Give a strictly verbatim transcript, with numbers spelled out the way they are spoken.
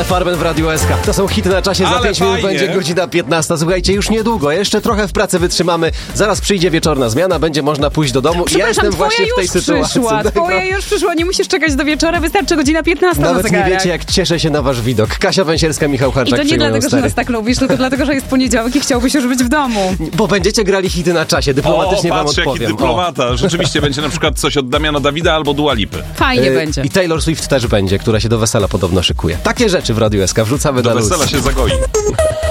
Farben w Radiu S K. To są hity na czasie, za Ale pięć minut fajnie. będzie godzina piętnasta. Słuchajcie, już niedługo, jeszcze trochę w pracy wytrzymamy. Zaraz przyjdzie wieczorna zmiana, będzie można pójść do domu. I ja Przepraszam, jestem twoja właśnie w tej już sytuacji. przyszła, twoja już przyszła, nie musisz czekać do wieczora, wystarczy godzina piętnasta na Nawet nie zegarek. wiecie, jak cieszę się na wasz widok. Kasia Węsierska, Michał I Harczak to nie przyjmują dlatego, że stary. nas tak lubisz, tylko dlatego, że jest poniedziałek i chciałbyś już być w domu. Bo będziecie grali hity na czasie, dyplomatycznie o, wam patrz, jaki odpowiem. dyplomata. Rzeczywiście będzie na przykład coś od Damiana Dawida albo Dua Lipy. Fajnie E, będzie. I Taylor Swift też będzie, która się do wesela podobno szykuje. Takie rzeczy w Radiu S K wrzucamy Do na luz. wesela się zagoi.